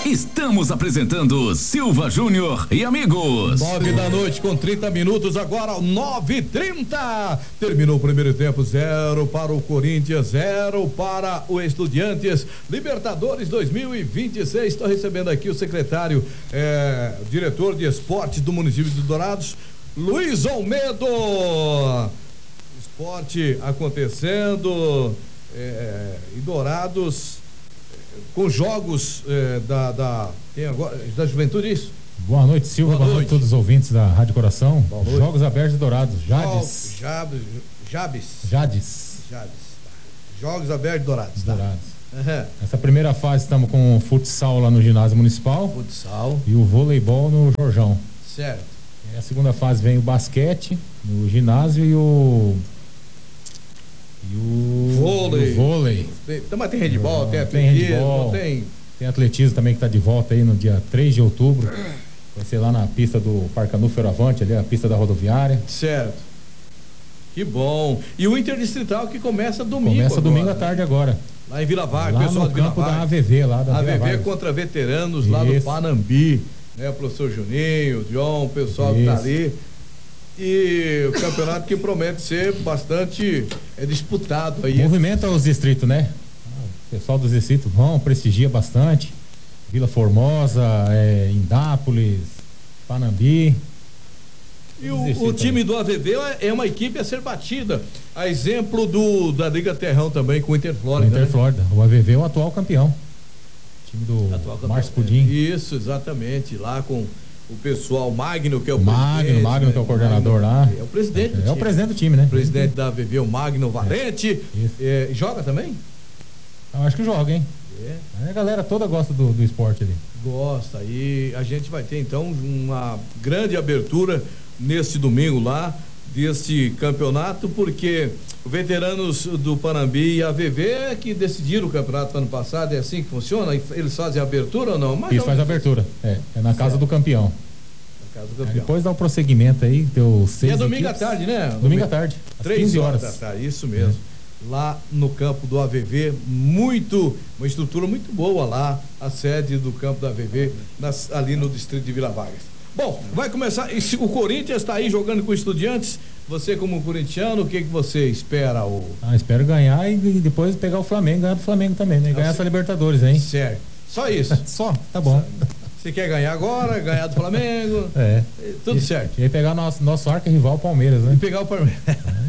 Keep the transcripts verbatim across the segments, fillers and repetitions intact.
Estamos apresentando Silva Júnior e amigos. Nove da noite com trinta minutos, agora nove e trinta. Terminou o primeiro tempo, zero para o Corinthians, zero para o Estudiantes. Libertadores dois mil e vinte e seis. Estou recebendo aqui o secretário, é, diretor de esportes do município de Dourados, Luiz Olmedo. Esporte acontecendo é, em Dourados, com jogos é, da, da, tem agora, da juventude, isso? Boa noite, Silva. Boa, Boa noite a todos os ouvintes da Rádio Coração. Jogos abertos de Dourados. Jades. Jabes. Jabes. Jades. Jades. Jogos abertos de Dourados. Tá. Dourados. Uhum. Essa primeira fase estamos com o futsal lá no ginásio municipal. Futsal. E o voleibol no Jorjão. Certo. E a segunda fase vem o basquete no ginásio e o E o vôlei. O vôlei. Tem, mas tem handball, tem tem atletismo, handball, tem... tem atletismo também que está de volta aí no dia três de outubro. Vai ser lá na pista do Parcanu Feravante, ali a pista da rodoviária. Certo. Que bom. E o Interdistrital que começa domingo. Começa agora, domingo à tarde agora. Lá em Vila Vargas, lá pessoal no de Vila campo Vargas. da A V V lá da A V V Vila Vargas. contra veteranos Isso. lá do Panambi, né? O professor Juninho, o John, o pessoal Isso. que tá ali. E o campeonato que promete ser bastante é, disputado aí. Movimenta os distritos, né? O pessoal dos distritos vão, prestigia bastante. Vila Formosa, é, Indápolis, Panambi. E o, o time do A V V é uma equipe a ser batida. A exemplo do da Liga Terrão também com o Interflórida. O Interflórida. Né? O A V V é o atual campeão. Time do Márcio Pudim. Isso, exatamente. Lá com o pessoal Magno, que é o Magno, presidente. Magno, né? que é o coordenador Magno, lá. É o presidente do é, time. É o presidente do time, né? O presidente da A V V, o Magno Valente. É, é, joga também? Eu acho que joga, hein? É. A galera toda gosta do, do esporte ali. Gosta. E a gente vai ter então uma grande abertura neste domingo lá, deste campeonato, porque os veteranos do Panambi e a A V V é que decidiram o campeonato ano passado. É assim que funciona? Eles fazem a abertura ou não? Mas Isso, faz a abertura. É, é na casa do campeão. Na casa do campeão. Aí depois dá o um prosseguimento aí, deu seis. E é domingo equipes. à tarde, né? Domingo, domingo à tarde. Três horas da tarde, isso mesmo. É. Lá no campo do A V V, muito, uma estrutura muito boa lá, a sede do campo do A V V, nas, ali no distrito de Vila Vargas. Bom, vai começar. O Corinthians está aí jogando com Estudiantes. Você, como corintiano, o que, que você espera? O... Ah, espero ganhar e depois pegar o Flamengo, ganhar do Flamengo também, né? Ganhar ah, essa Libertadores, hein? Certo. Só isso. Só, tá bom. Você quer ganhar agora, ganhar do Flamengo? É. Tudo e, certo. E aí pegar nosso, nosso arco-rival Palmeiras, né? E pegar o Palmeiras.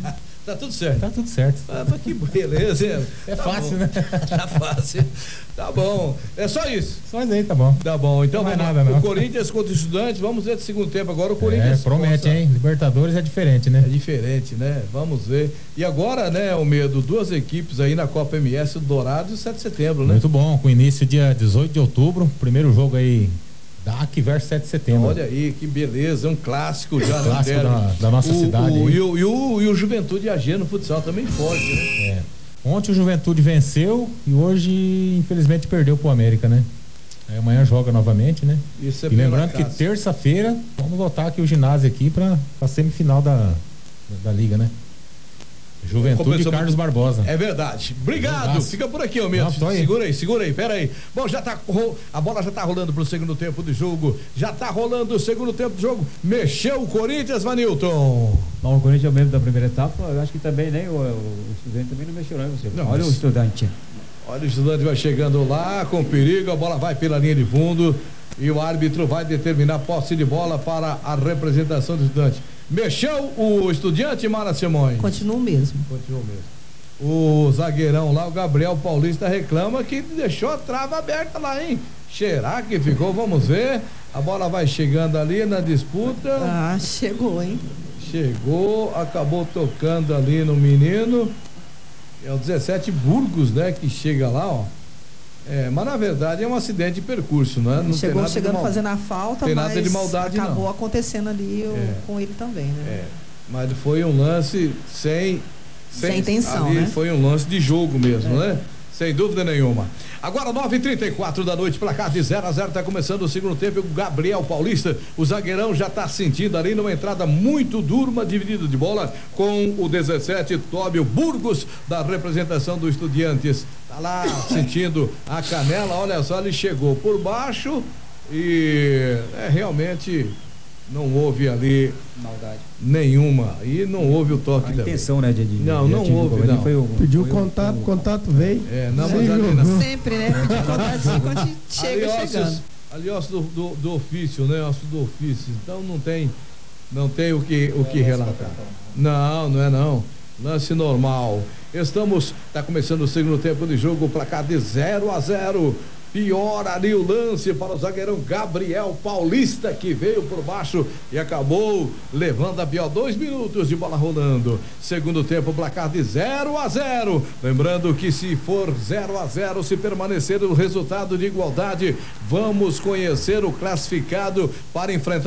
Tá tudo certo. Tá tudo certo. Ah, mas que beleza. É tá fácil, bom. né? Tá fácil. Tá bom. É só isso. Só isso aí, tá bom. Tá bom. Então não vamos nada, não. O Corinthians contra o Estudiantes, vamos ver o segundo tempo agora. O Corinthians. É, promete, possa... hein? Libertadores é diferente, né? É diferente, né? Vamos ver. E agora, né, o medo, duas equipes aí na Copa M S, o Dourados e o sete de setembro, né? Muito bom. Com início dia dezoito de outubro, primeiro jogo aí. D A C versus sete de setembro. Olha aí, que beleza, um clássico já, né? Clássico da, da nossa o, cidade. O, e, o, e, o, e o Juventude A G no futsal também forte, né? É. Ontem o Juventude venceu e hoje, infelizmente, perdeu pro América, né? Aí amanhã joga novamente, né? Isso é e lembrando que terça-feira vamos lotar aqui o ginásio aqui pra, pra semifinal da, da, da Liga, né? Juventude e Carlos Barbosa. É verdade. Obrigado. Nossa. Fica por aqui, Almeida. Segura aí, segura aí, pera aí. Bom, já tá, a bola já tá rolando pro segundo tempo de jogo. Já tá rolando o segundo tempo de jogo. Mexeu o Corinthians, Vanilton. Bom, o Corinthians é o mesmo da primeira etapa. Eu acho que também, né? O, o Estudante também não mexeu, não, você. Não, Olha mas... o Estudante. Olha o Estudante vai chegando lá com perigo. A bola vai pela linha de fundo. E o árbitro vai determinar a posse de bola para a representação do Estudante. Mexeu o Estudiante, Mara Simões? Continua o mesmo. Continua o mesmo. O zagueirão lá, o Gabriel Paulista, reclama que deixou a trava aberta lá, hein? Será que ficou? Vamos ver. A bola vai chegando ali na disputa. Ah, chegou, hein? Chegou, acabou tocando ali no menino. É o dezessete Burgos, né? Que chega lá, ó. É, mas na verdade é um acidente de percurso, né? Não chegou tem nada chegando mal... fazendo a falta, tem mas nada de maldade, acabou não. acontecendo ali é. com ele também, né? É, mas foi um lance sem sem, sem intenção, ali né? Foi um lance de jogo mesmo, é. né? Sem dúvida nenhuma. Agora nove e trinta e quatro da noite, placar de zero a zero, tá começando o segundo tempo. O Gabriel Paulista, o zagueirão já tá sentindo ali numa entrada muito dura, uma dividida de bola com o dezessete Tóbio Burgos, da representação do Estudiantes. tá lá sentindo a canela, olha só, ele chegou por baixo e é, realmente não houve ali maldade nenhuma e não houve o toque. A intenção, né, de, de não, não houve, não. Foi o, Pediu foi contato, o, contato veio. É, não, mas ali não. Sempre, né? Pediu contato quando chega ali, chegando. Ossos, ali ossos do, do, do ofício, né? Ossos do ofício. Então não tem, não tem o que, o que relatar. Não, não é não. Lance normal. Estamos, tá começando o segundo tempo de jogo, placar de zero a zero. Pior ali o lance para o zagueirão Gabriel Paulista, que veio por baixo e acabou levando a pior. Dois minutos de bola rolando. Segundo tempo, placar de zero a zero. Lembrando que se for zero a zero, se permanecer o resultado de igualdade, vamos conhecer o classificado para enfrentar